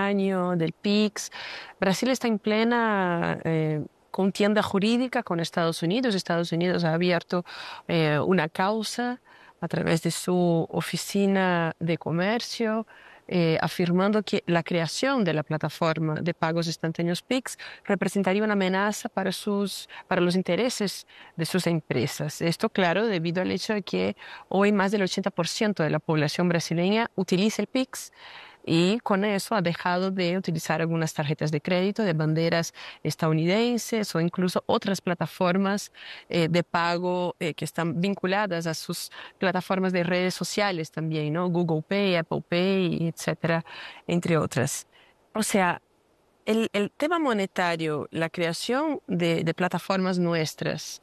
año, del PIX. Brasil está en plena contienda jurídica con Estados Unidos. Estados Unidos ha abierto una causa a través de su oficina de comercio, afirmando que la creación de la plataforma de pagos instantáneos PIX representaría una amenaza para los intereses de sus empresas. Esto, claro, debido al hecho de que hoy más del 80% de la población brasileña utiliza el PIX y con eso ha dejado de utilizar algunas tarjetas de crédito de banderas estadounidenses o incluso otras plataformas de pago que están vinculadas a sus plataformas de redes sociales también, ¿no? Google Pay, Apple Pay, etcétera, entre otras. O sea, el tema monetario, la creación de plataformas nuestras,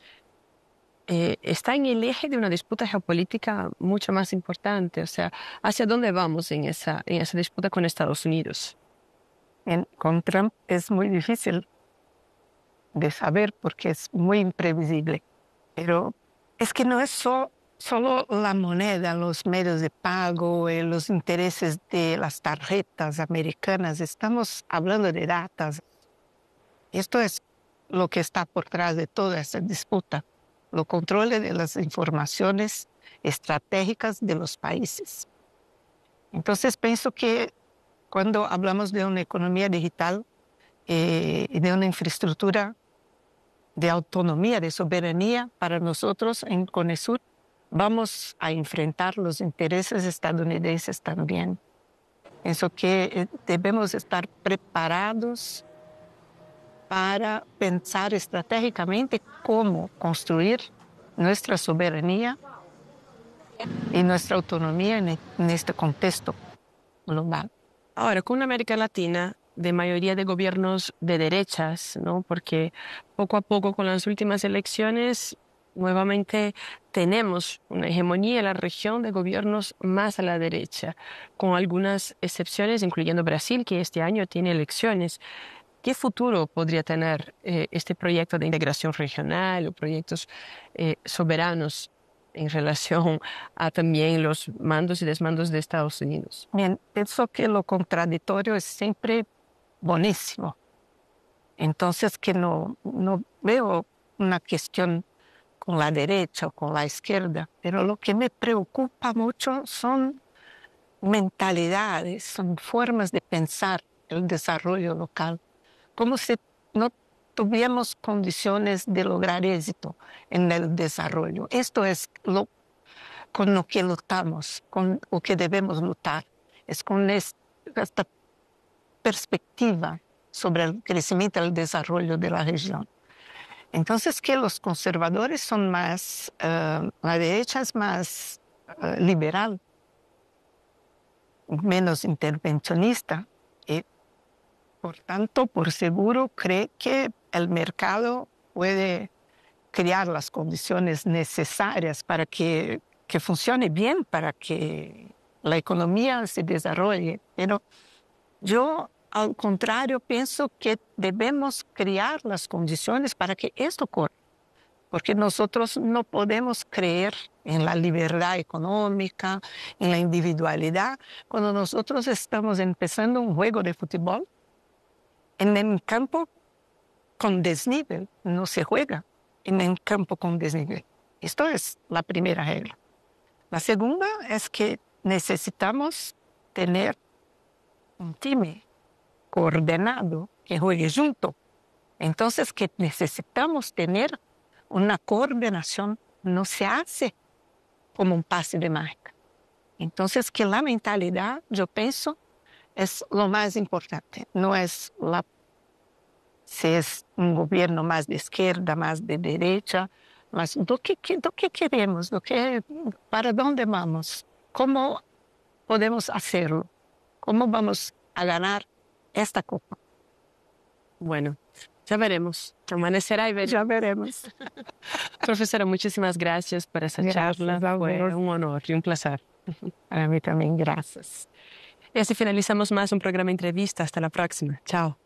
está en el eje de una disputa geopolítica mucho más importante. O sea, ¿hacia dónde vamos en esa disputa con Estados Unidos? Con Trump es muy difícil de saber porque es muy imprevisible. Pero es que no es solo la moneda, los medios de pago, los intereses de las tarjetas americanas. Estamos hablando de datos. Esto es lo que está por detrás de toda esta disputa. Los controles de las informaciones estratégicas de los países. Entonces pienso que cuando hablamos de una economía digital y de una infraestructura de autonomía, de soberanía, para nosotros en CONESUR vamos a enfrentar los intereses estadounidenses también. Pienso que debemos estar preparados para pensar estratégicamente cómo construir nuestra soberanía y nuestra autonomía en este contexto global. Ahora, con una América Latina de mayoría de gobiernos de derechas, ¿no? Porque poco a poco con las últimas elecciones nuevamente tenemos una hegemonía en la región de gobiernos más a la derecha, con algunas excepciones, incluyendo Brasil, que este año tiene elecciones. ¿Qué futuro podría tener este proyecto de integración regional o proyectos soberanos en relación a también los mandos y desmandos de Estados Unidos? Bien, pienso que lo contradictorio es siempre buenísimo. Entonces que no veo una cuestión con la derecha o con la izquierda, pero lo que me preocupa mucho son mentalidades, son formas de pensar el desarrollo local, como si no tuviéramos condiciones de lograr éxito en el desarrollo. Esto es con lo que luchamos, con lo que debemos luchar, es con esta perspectiva sobre el crecimiento y el desarrollo de la región. Entonces, que los conservadores son más, la derecha es más liberal, menos intervencionista, y por tanto, por seguro, cree que el mercado puede crear las condiciones necesarias para que funcione bien, para que la economía se desarrolle. Pero yo, al contrario, pienso que debemos crear las condiciones para que esto ocurra, porque nosotros no podemos creer en la libertad económica, en la individualidad, cuando nosotros estamos empezando un juego de fútbol en el campo con desnivel. No se juega en el campo con desnivel. Esto es la primera regla. La segunda es que necesitamos tener un team coordenado que juegue junto. Entonces, que necesitamos tener una coordinación, no se hace como un pase de mágica. Entonces, que la mentalidad, yo pienso, es lo más importante. No es si es un gobierno más de izquierda, más de derecha, mas do que queremos, para dónde vamos, cómo podemos hacerlo, cómo vamos a ganar esta copa. Bueno, ya veremos. Amanecerá y veremos. Ya veremos. Profesora, muchísimas gracias por esa charla. Fue un honor y un placer. Para mí también, gracias. Y así finalizamos más un programa entrevista. Hasta la próxima. Chao.